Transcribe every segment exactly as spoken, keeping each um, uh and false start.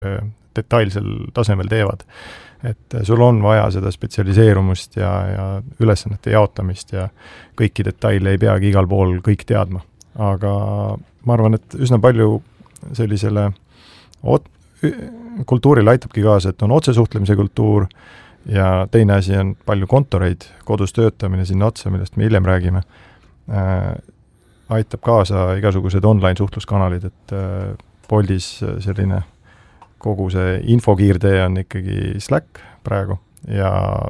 detailsel tasemel teevad. Et sul on vaja seda spetsialiseerumust ja, ja ülesannete jaotamist ja kõiki detaile ei peagi igal pool kõik teadma. Aga ma arvan, et üsna palju sellisele ot- kultuurile aitabki kaasa, et on otsesuhtlemise kultuur ja teine asi on palju kontoreid, kodus töötamine sinna otsa, millest me hiljem räägime, äh, aitab kaasa igasugused online suhtluskanalid, et äh, Boltis selline kogu see infokiirtee on ikkagi Slack praegu ja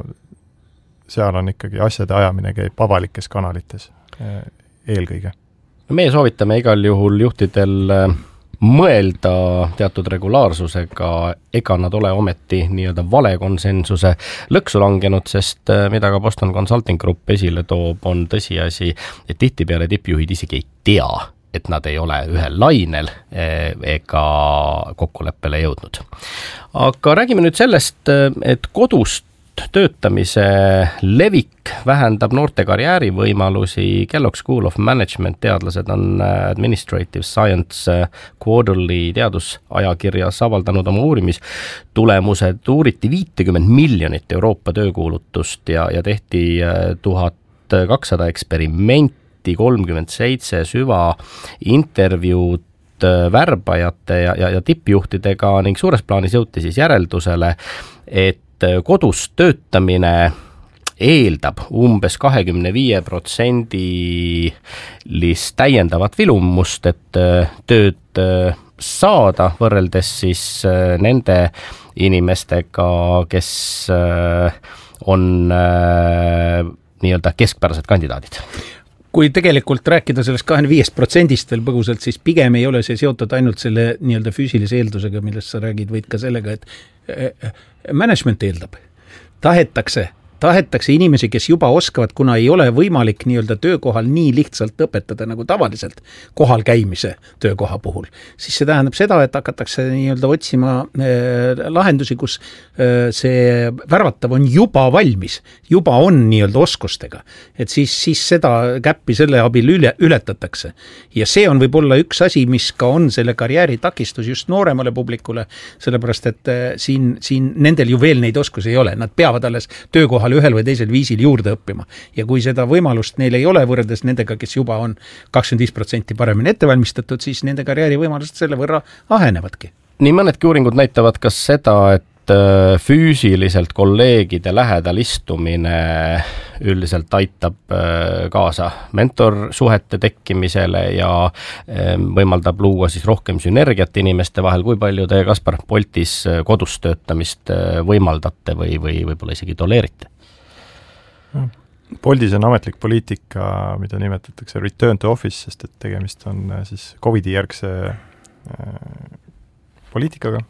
seal on ikkagi asjade ajamine käib avalikes kanalites eelkõige. Meie soovitame igal juhul juhtidel mõelda teatud regulaarsusega, ega nad ole ometi nii-öelda vale konsensuse lõksu langenud, sest mida ka Boston Consulting Group esile toob, on tõsiasi, et tihtipeale tippjuhid isegi ei tea, et nad ei ole ühel lainel ega kokkuleppele jõudnud. Aga räägime nüüd sellest, et kodust töötamise levik vähendab noorte karjäärivõimalusi. Kellogg School of Management teadlased on Administrative Science Quarterly teadusajakirjas avaldanud oma uurimistulemused. Uuriti viitekümmet miljonit Euroopa töökuulutust ja, ja tehti tuhat kakssada eksperimenti, kolmkümmend seitse süva intervjuud värbajate ja, ja, ja tippjuhtidega ning suures plaanis jõuti siis järeldusele, et kodus töötamine eeldab umbes kakskümmend viis protsenti täiendavat vilumust, et tööd saada võrreldes siis nende inimestega, kes on nii-öelda keskpärased kandidaadid. Kui tegelikult rääkida sellest kakskümmend viis protsendist veel põgusalt, siis pigem ei ole see seotud ainult selle nii-öelda füüsilise eeldusega, millest sa räägid, võid ka sellega, et management eeldab. Tahetakse, tahetakse inimesi, kes juba oskavad, kuna ei ole võimalik nii-öelda töökohal nii lihtsalt õpetada nagu tavaliselt kohal käimise töökoha puhul. Siis see tähendab seda, et hakatakse nii-öelda otsima äh, lahendusi, kus äh, see värvatav on juba valmis, juba on nii-öelda oskustega. Et siis, siis seda käppi selle abil üle, ületatakse. Ja see on võib-olla üks asi, mis ka on selle karjääri takistus just nooremale publikule, sellepärast, et äh, siin, siin nendel ju veel neid oskusi ei ole. Nad peavad alles töökohal ühel või teisel viisil juurde õppima. Ja kui seda võimalust neil ei ole võrreldes nendega, kes juba on kakskümmend viis protsenti paremini ettevalmistatud, siis nende karjäärivõimalused selle võrra ahenevadki. Nii mõnedki uuringud näitavad ka seda, et füüsiliselt kolleegide lähedal istumine üldiselt aitab kaasa mentorsuhete tekkimisele ja võimaldab luua siis rohkem sünergiat inimeste vahel. Kui palju te, Kaspar, Boltis kodus töötamist võimaldate või, või võib-olla isegi toleerite? Boltis on ametlik poliitika, mida nimetatakse return to office, sest et tegemist on siis Covidi järgse poliitikaga.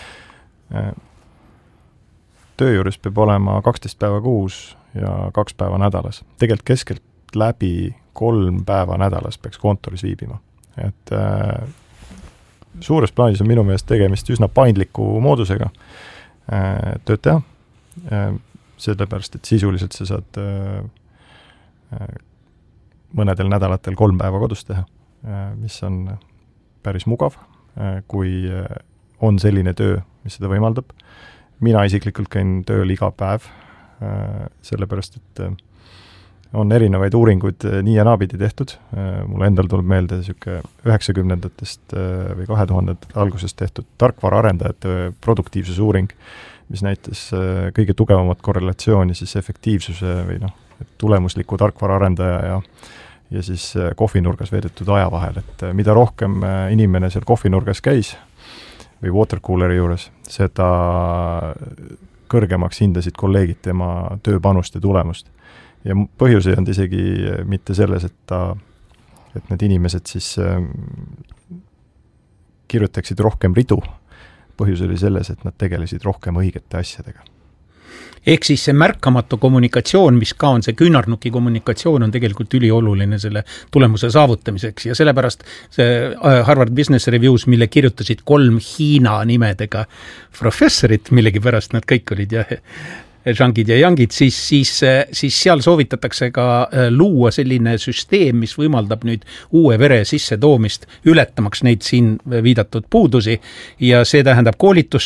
Töö juures peab olema kaksteist päeva kuus ja kaks päeva nädalas. Tegelikult keskelt läbi kolm päeva nädalas peaks kontoris viibima. Et äh, suures plaanis on minu meelest tegemist üsna paindliku moodusega äh, tööd teha. Äh, sellepärast, et sisuliselt sa saad äh, äh, mõnedel nädalatel kolm päeva kodus teha, äh, mis on päris mugav, äh, kui äh, on selline töö, mis seda võimaldab. Mina isiklikult käin tööl iga päev, sellepärast, et on erinevaid uuringuid nii ja naapidi tehtud. Mulle endal tuleb meelde siuke üheksakümnendatest või kahe tuhande algusest tehtud tarkvara arendajate produktiivsusuuring, mis näitas kõige tugevamat korrelatsiooni siis efektiivsuse või noh, tulemusliku tarkvara arendaja ja, ja siis kohvinurgas veedetud aja vahel. Et mida rohkem inimene seal kohvinurgas käis, või watercooleri juures, seda kõrgemaks hindasid kolleegid tema tööpanust ja tulemust. Ja põhjus ei olnud isegi mitte selles, et, ta, et need inimesed siis äh, kirjutaksid rohkem ridu. Põhjus oli selles, et nad tegelesid rohkem õigete asjadega. Ehk siis see märkamatu kommunikatsioon, mis ka on see küünarnuki kommunikatsioon, on tegelikult ülioluline selle tulemuse saavutamiseks ja sellepärast see Harvard Business Reviews, mille kirjutasid kolm Hiina nimedega professorit, millegi pärast nad kõik olid jah, žangid ja jangid, siis, siis, siis seal soovitatakse ka luua selline süsteem, mis võimaldab nüüd uue vere sisse toomist, ületamaks neid siin viidatud puudusi ja see tähendab koolitus